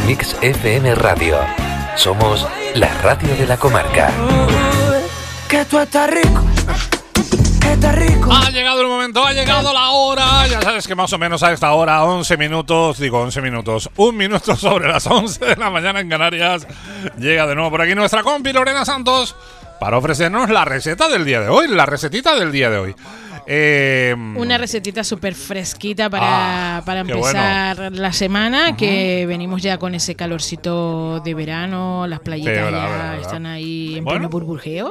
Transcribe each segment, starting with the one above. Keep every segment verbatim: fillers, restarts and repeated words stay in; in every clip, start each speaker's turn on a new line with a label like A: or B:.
A: Mix F M Radio. Somos la radio de la comarca.
B: Que tú estás rico. Que estás rico.
C: Ha llegado el momento, ha llegado la hora. Ya sabes que más o menos a esta hora, once minutos, digo once minutos, un minuto sobre las once de la mañana en Canarias, llega de nuevo por aquí nuestra compi Lorena Santos para ofrecernos la receta del día de hoy, la recetita del día de hoy. Eh,
D: Una recetita súper fresquita para,
C: ah,
D: para empezar
C: bueno.
D: la semana,
C: Uh-huh.
D: que venimos ya con ese calorcito de verano, las playitas
C: Sí,
D: ya
C: verdad, verdad, verdad.
D: están ahí en
C: Bueno.
D: pleno burbujeo.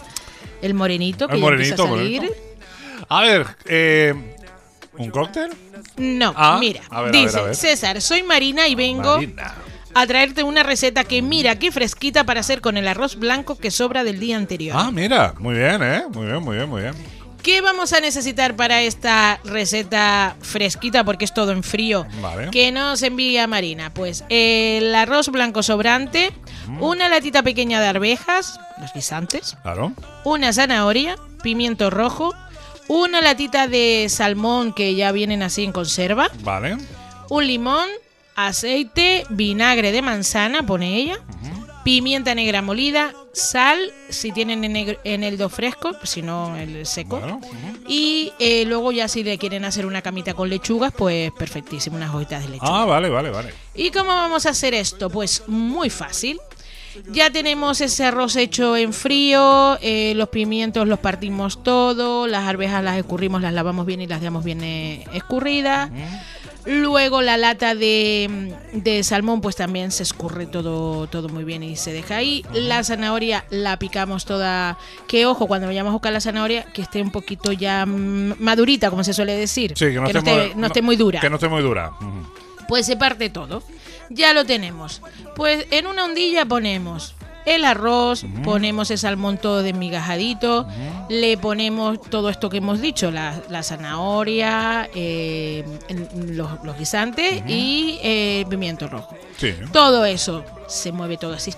D: El morenito que
C: El
D: ya
C: morenito,
D: empieza a salir.
C: morenito. A ver, eh, ¿un cóctel?
D: No,
C: Ah,
D: mira,
C: a ver, a
D: dice
C: ver, a ver.
D: César, soy Marina y vengo
C: Marina.
D: a traerte una receta que mira, qué fresquita para hacer con el arroz blanco que sobra del día anterior.
C: Ah, mira, muy bien, ¿eh? Muy bien, muy bien, muy bien.
D: ¿Qué vamos a necesitar para esta receta fresquita? Porque es todo en frío.
C: Vale.
D: Que nos envía Marina. Pues el arroz blanco sobrante,
C: Mm.
D: una latita pequeña de arvejas, los guisantes,
C: Claro.
D: una zanahoria, pimiento rojo, una latita de salmón que ya vienen así en conserva,
C: Vale.
D: un limón, aceite, vinagre de manzana, pone ella, pimienta negra molida, sal, si tienen en eneldo fresco, si no el seco.
C: Bueno, uh-huh.
D: Y eh, luego ya si le quieren hacer una camita con lechugas, pues perfectísimo, unas hojitas de lechuga.
C: Ah, vale, vale, vale.
D: ¿Y cómo vamos a hacer esto? Pues muy fácil. Ya tenemos ese arroz hecho en frío, eh, los pimientos los partimos todo, las arvejas las escurrimos, las lavamos bien y las dejamos bien eh, escurridas. Luego la lata de, de salmón pues también se escurre todo, todo muy bien y se deja ahí. La zanahoria la picamos toda, que ojo, cuando vayamos a buscar la zanahoria, que esté un poquito ya mm, madurita, como se suele decir.
C: Sí, que no,
D: que no
C: esté,
D: esté,
C: muy,
D: no esté muy dura.
C: Que no esté muy dura. Uh-huh.
D: Pues se parte todo. Ya lo tenemos. Pues en una ondilla ponemos el arroz, uh-huh. ponemos el salmón todo desmigajadito, uh-huh. le ponemos todo esto que hemos dicho, la, la zanahoria, eh, los, los guisantes uh-huh. y eh, el pimiento rojo.
C: Sí.
D: Todo eso se mueve todo así.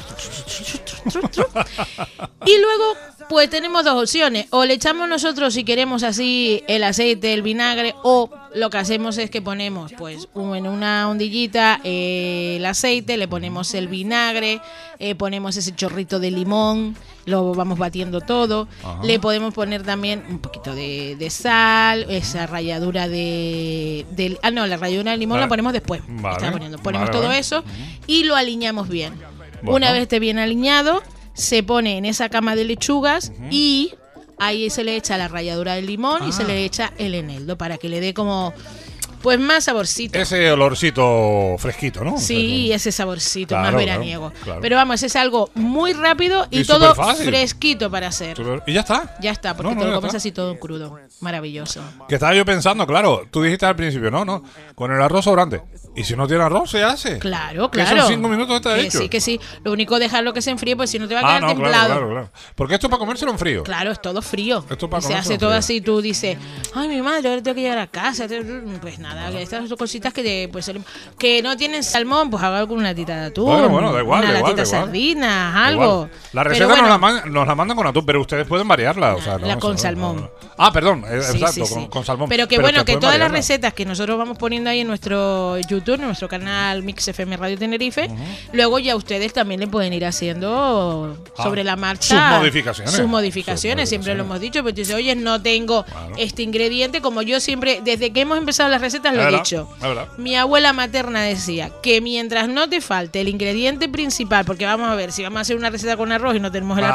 D: Y luego pues tenemos dos opciones. O le echamos nosotros si queremos así el aceite, el vinagre, o lo que hacemos es que ponemos pues en una ondillita eh, el aceite, le ponemos el vinagre, eh, ponemos ese chorrito de limón, lo vamos batiendo todo. Ajá. Le podemos poner también un poquito de, de sal, esa ralladura de, de... Ah, no, la ralladura de limón vale. La ponemos después.
C: Vale.
D: Poniendo. Ponemos
C: vale,
D: todo
C: vale.
D: eso
C: Uh-huh.
D: y lo aliñamos bien.
C: Bueno.
D: Una vez esté bien aliñado, se pone en esa cama de lechugas uh-huh. y ahí se le echa la ralladura del limón ah. y se le echa el eneldo para que le dé como... Pues más saborcito.
C: Ese olorcito fresquito, ¿no?
D: Sí, ese saborcito
C: claro,
D: más veraniego.
C: Claro, claro.
D: Pero vamos, es algo muy rápido y,
C: y
D: todo fresquito para hacer.
C: Super... ¿Y ya está?
D: Ya está, porque
C: no,
D: te
C: no,
D: lo comes
C: está.
D: así todo crudo. Maravilloso.
C: Que estaba yo pensando, claro, tú dijiste al principio, no, no, con el arroz sobrante. ¿Y si no tiene arroz, se hace?
D: Claro,
C: que
D: claro.
C: son cinco minutos está
D: que
C: hecho.
D: Sí, que sí. Lo único dejarlo que se enfríe, pues si no te va a
C: ah,
D: quedar
C: no,
D: templado.
C: Claro, claro, claro. Porque esto es para comérselo en frío.
D: Claro, es todo frío.
C: Esto para
D: y se hace todo
C: frío.
D: así, tú dices, ay, mi madre, ahora tengo que llegar a casa. Pues nada, que estas son cositas que te, pues, que no tienen salmón, pues haga con una latita de atún.
C: Bueno, bueno, da igual,
D: una
C: da igual,
D: latita de
C: da igual.
D: sardinas, algo.
C: La receta
D: bueno,
C: nos, la man, nos la mandan con atún, pero ustedes pueden variarla. O sea, no,
D: la con
C: no,
D: salmón.
C: No, no. Ah, perdón,
D: sí,
C: exacto,
D: sí, sí.
C: Con, con salmón.
D: Pero que
C: pero
D: bueno, que todas
C: variarla.
D: las recetas que nosotros vamos poniendo ahí en nuestro YouTube, en nuestro canal Mix F M Radio Tenerife, uh-huh. luego ya ustedes también le pueden ir haciendo ah, sobre la marcha
C: sus modificaciones.
D: Sus modificaciones, siempre lo hemos dicho, pero dice, oye, no tengo claro. este ingrediente, como yo siempre, desde que hemos empezado las recetas lo he
C: verdad,
D: dicho. Mi abuela materna decía que mientras no te falte el ingrediente principal, porque vamos a ver, si vamos a hacer una receta con arroz y no tenemos el
C: claro,